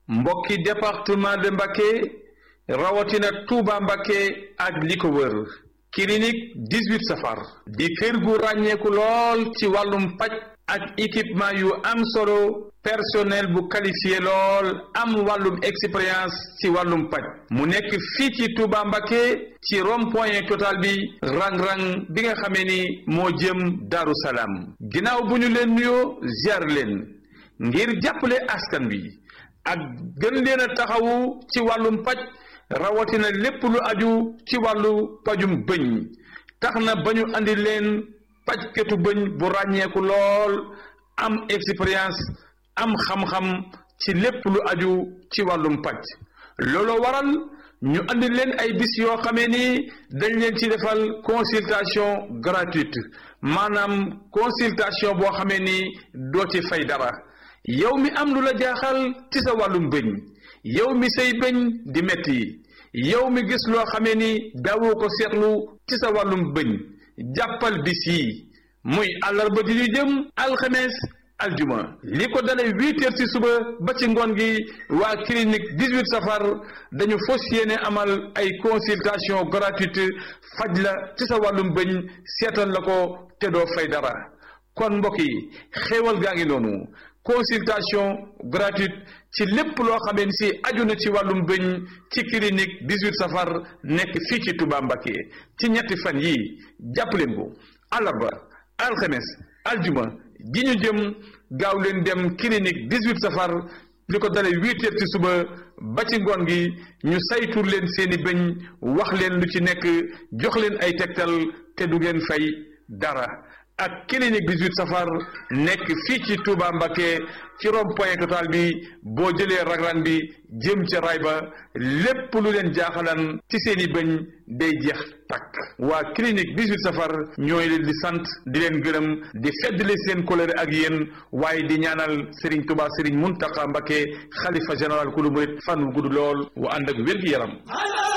mbokki département de Mbacké rawatina Touba Mbacké ak li ko wër clinique 18 safar di kër gu ràññeeku lool ci wàllum paj ak équipement yu am solo personnel bu qualifié lool am wàllum expérience ci wàllum paj mu nekk fii ci Touba Mbacké ci rond-point total bi rang-rang bi nga xamee ni moo jëm Daaru Salaam ginnaaw bu ñu leen nuyoo ziar leen ngir jàppale askan wi ak gën leen a taxawu ci wàllum paj rawatina lépp lu aju ci wàllu pajum bëñ tax na ba ñu andi leen pajkatu bëñ bu ràññeeku lool am expérience am xam-xam ci lépp lu aju ci wàllum paj looloo waral ñu andi leen ay bis yoo xamee ni dañ leen ci defal consultation gratuite maanaam consultation boo xamee ni doo ci fay dara yow mi am lu la jaaxal ci sa wàllum bëñ yow mi say bëñ di metti yow mi gis loo xamee ni daawoo ko seetlu ci sa wàllum bëñ jàppal bis yi muy àllarba ji ñu jëm alxames aljuma li ko dalee 8 heures ci suba ba ci ngoon gi waa clinique 18 safar dañu fas yéene amal ay consultation gratuite faj la ci sa wàllum bëñ seetal la ko te doo fay dara kon mbokk yi xéewal gaa ngi noonu consultation gratuite ci lépp loo xamee ni si aju na ci wàllum bëñ ci clinique 18 safar nekk fii ci Touba Mbacké ci ñetti fan yii jàpp leen ko àllarba alxames aljuma ji ñu jëm gaaw leen dem clinique 18 safar li ko dalee 8 heures ci suba ba ci ngoon gi ñu saytur leen seeni bëñ wax leen lu ci nekk jox leen ay tegtal te du ngeen fay dara ak clinique 18 safar nekk fii ci Touba Mbacké ci rond-point total bi boo jëlee ragran bi jëm ca raay ba lépp lu leen jaaxalan ci seeni bëñ day jeex takk waa clinique 18 safar ñooy leen di sant di leen gërëm di feddali seen kóllëre ak yéen waaye di ñaanal Serigne Touba Serigne Mountakha Mbacké xalifa général ku lu murit fan wu gudd lool wa ànd ak wér-gi-yaram